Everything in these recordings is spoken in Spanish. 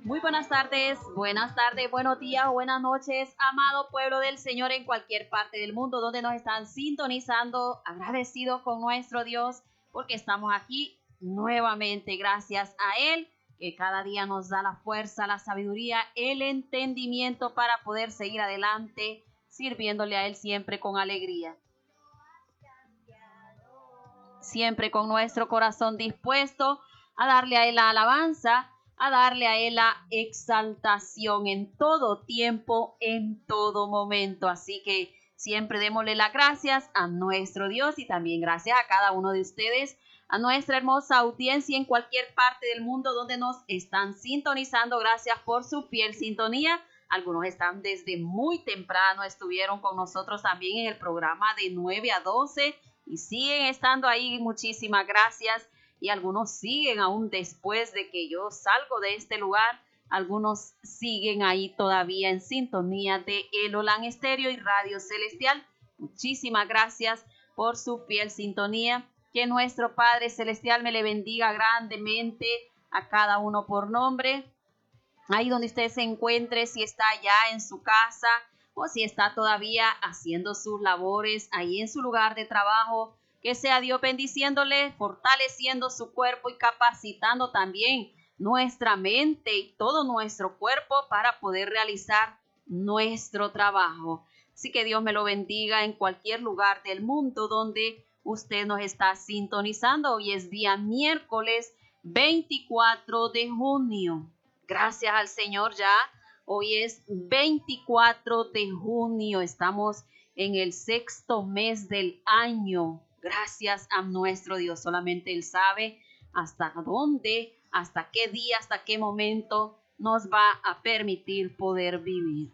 Muy buenas tardes, buenos días o buenas noches, amado pueblo del Señor en cualquier parte del mundo donde nos están sintonizando. Agradecidos con nuestro Dios porque estamos aquí nuevamente, gracias a Él, que cada día nos da la fuerza, la sabiduría, el entendimiento para poder seguir adelante, sirviéndole a Él siempre con alegría. Siempre con nuestro corazón dispuesto a darle a Él la alabanza, a darle a Él la exaltación en todo tiempo, en todo momento. Así que siempre démosle las gracias a nuestro Dios y también gracias a cada uno de ustedes, a nuestra hermosa audiencia en cualquier parte del mundo donde nos están sintonizando. Gracias por su fiel sintonía. Algunos están desde muy temprano, estuvieron con nosotros también en el programa de 9 a 12 y siguen estando ahí. Muchísimas gracias. Y algunos siguen aún después de que yo salgo de este lugar. Algunos siguen ahí todavía en sintonía de El Olan Estéreo y Radio Celestial. Muchísimas gracias por su fiel sintonía. Que nuestro Padre Celestial me le bendiga grandemente a cada uno por nombre. Ahí donde usted se encuentre, si está ya en su casa o si está todavía haciendo sus labores ahí en su lugar de trabajo, que sea Dios bendiciéndole, fortaleciendo su cuerpo y capacitando también nuestra mente y todo nuestro cuerpo para poder realizar nuestro trabajo. Así que Dios me lo bendiga en cualquier lugar del mundo donde usted nos está sintonizando. Hoy es día miércoles 24 de junio. Gracias al Señor ya. Hoy es 24 de junio. Estamos en el sexto mes del año. Gracias a nuestro Dios. Solamente Él sabe hasta dónde, hasta qué día, hasta qué momento nos va a permitir poder vivir.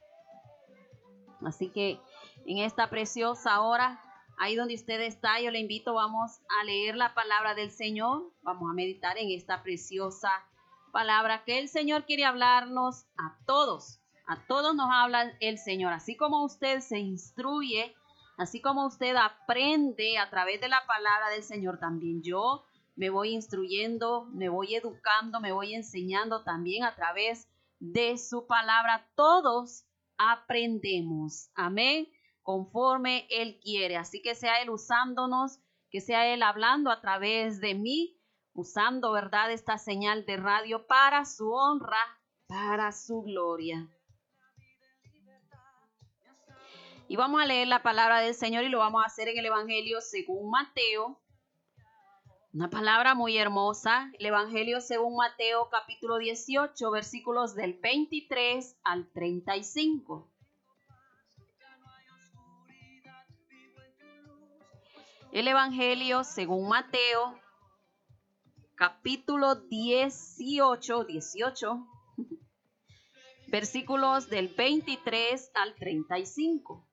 Así que en esta preciosa hora, ahí donde usted está, yo le invito, vamos a leer la palabra del Señor. Vamos a meditar en esta preciosa palabra que el Señor quiere hablarnos a todos. A todos nos habla el Señor. Así como usted se instruye, así como usted aprende a través de la palabra del Señor, también yo me voy instruyendo, me voy educando, me voy enseñando también a través de su palabra. Todos aprendemos. Amén. Conforme Él quiere. Así que sea Él usándonos, que sea Él hablando a través de mí, usando, ¿verdad?, esta señal de radio para su honra, para su gloria. Y vamos a leer la palabra del Señor y lo vamos a hacer en el Evangelio según Mateo. Una palabra muy hermosa. El Evangelio según Mateo, capítulo 18, versículos del 23 al 35. El Evangelio según Mateo, capítulo 18, versículos del 23 al 35.